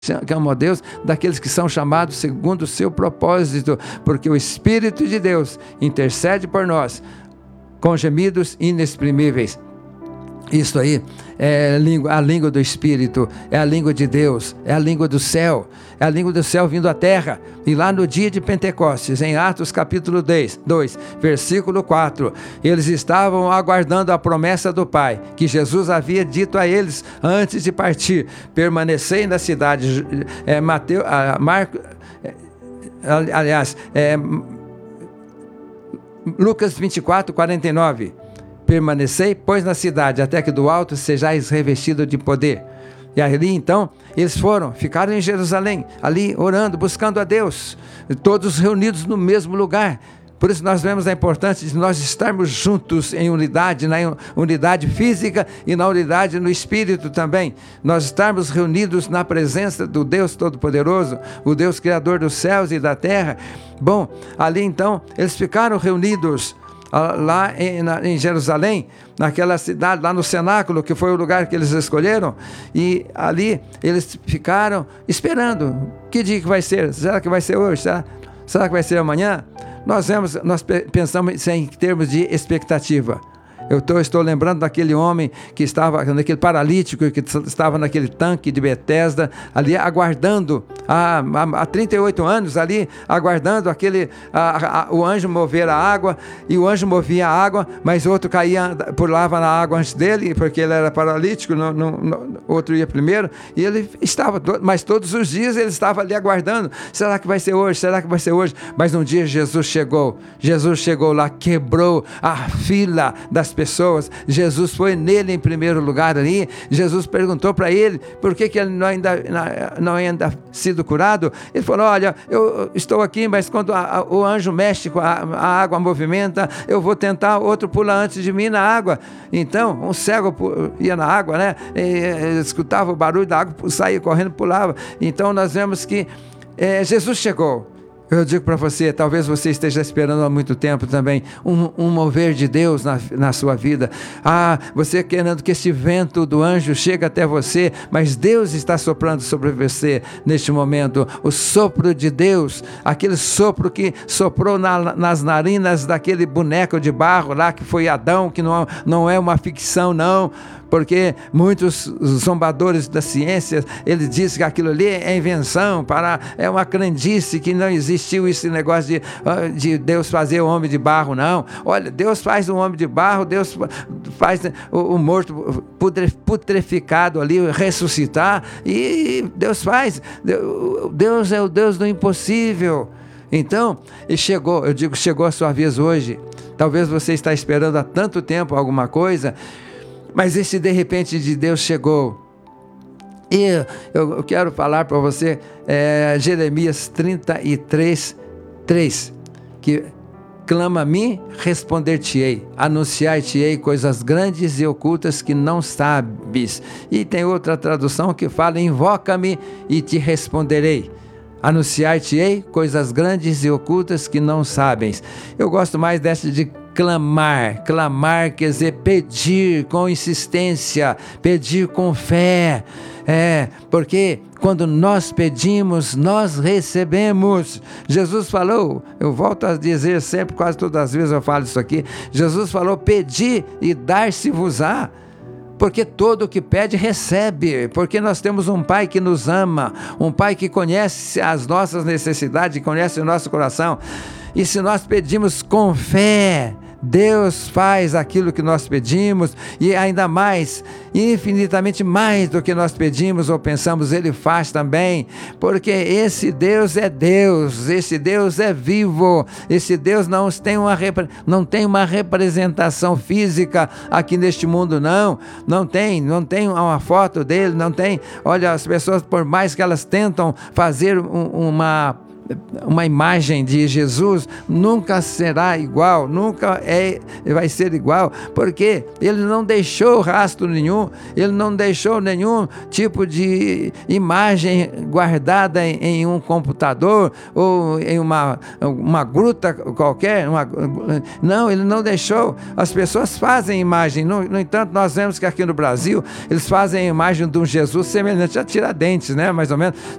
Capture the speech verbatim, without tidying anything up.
que amam a Deus, daqueles que são chamados segundo o seu propósito, porque o Espírito de Deus intercede por nós com gemidos inexprimíveis. Isso aí é a língua, a língua do Espírito, é a língua de Deus, é a língua do céu, é a língua do céu vindo à terra. E lá no dia de Pentecostes, em Atos capítulo dois, versículo quatro, eles estavam aguardando a promessa do Pai, que Jesus havia dito a eles antes de partir: permanecei na cidade. É, Mateus, a, Marco, é, aliás, é, Lucas vinte e quatro, quarenta e nove. Permanecei, pois, na cidade, até que do alto sejais revestido de poder. E ali, então, eles foram, ficaram em Jerusalém, ali orando, buscando a Deus, todos reunidos no mesmo lugar. Por isso nós vemos a importância de nós estarmos juntos em unidade, na unidade física e na unidade no Espírito também. Nós estarmos reunidos na presença do Deus Todo-Poderoso, o Deus Criador dos céus e da terra. Bom, ali então, eles ficaram reunidos lá em, na, em Jerusalém, naquela cidade, lá no cenáculo, que foi o lugar que eles escolheram, e ali eles ficaram esperando. Que dia que vai ser? Será que vai ser hoje? Será, será que vai ser amanhã? Nós, vemos, nós pensamos em termos de expectativa. Eu tô, estou lembrando daquele homem que estava, daquele paralítico que estava naquele tanque de Betesda, ali aguardando, há, há trinta e oito anos ali, aguardando aquele, a, a, o anjo mover a água, e o anjo movia a água, mas outro caía, pulava na água antes dele, porque ele era paralítico, não, não, não, outro ia primeiro, e ele estava, mas todos os dias ele estava ali aguardando: será que vai ser hoje? Será que vai ser hoje? Mas um dia Jesus chegou, Jesus chegou lá, quebrou a fila das pessoas. pessoas, Jesus foi nele em primeiro lugar ali. Jesus perguntou para ele por que, que ele não ainda, não ainda sido curado. Ele falou: olha, eu estou aqui, mas quando a, a, o anjo mexe com a, a água, movimenta, eu vou tentar, outro pula antes de mim na água. Então, um cego ia na água, né? E, e, escutava o barulho da água, saía correndo, pulava. Então nós vemos que é, Jesus chegou. Eu digo para você, talvez você esteja esperando há muito tempo também um, um mover de Deus na, na sua vida. Ah, você querendo que este vento do anjo chegue até você, mas Deus está soprando sobre você neste momento. O sopro de Deus, aquele sopro que soprou na, nas narinas daquele boneco de barro lá que foi Adão, que não, não é uma ficção não, porque muitos zombadores da ciência, eles dizem que aquilo ali é invenção, para, é uma crendice, que não existiu esse negócio de, de Deus fazer o homem de barro, não. Olha, Deus faz o homem de barro, Deus faz o, o morto putreficado ali ressuscitar, e Deus faz. Deus é o Deus do impossível. Então, e chegou, eu digo, chegou a sua vez hoje. Talvez você está esperando há tanto tempo alguma coisa, mas esse de repente de Deus chegou. E eu, eu quero falar para você é, Jeremias trinta e três, três, que clama a mim, responder-te-ei, anunciar-te-ei coisas grandes e ocultas que não sabes. E tem outra tradução que fala: invoca-me e te responderei, anunciar-te-ei coisas grandes e ocultas que não sabes. Eu gosto mais dessa de clamar, clamar quer dizer pedir com insistência, pedir com fé, é, porque quando nós pedimos, nós recebemos. Jesus falou, eu volto a dizer sempre, quase todas as vezes eu falo isso aqui, Jesus falou: pedi e dar-se-vos-á. Porque todo o que pede, recebe. Porque nós temos um Pai que nos ama, um Pai que conhece as nossas necessidades, conhece o nosso coração. E se nós pedimos com fé, Deus faz aquilo que nós pedimos, e ainda mais, infinitamente mais do que nós pedimos ou pensamos, Ele faz também, porque esse Deus é Deus, esse Deus é vivo, esse Deus não tem uma, não tem uma representação física aqui neste mundo, não, não tem, não tem uma foto dele, não tem. Olha, as pessoas, por mais que elas tentam fazer um, uma uma imagem de Jesus nunca será igual, nunca é, vai ser igual, porque ele não deixou rastro nenhum, ele não deixou nenhum tipo de imagem guardada em, em um computador ou em uma, uma gruta qualquer. Uma, não, ele não deixou. As pessoas fazem imagem. No, no entanto, nós vemos que aqui no Brasil eles fazem a imagem de um Jesus semelhante a Tiradentes, né? Mais ou menos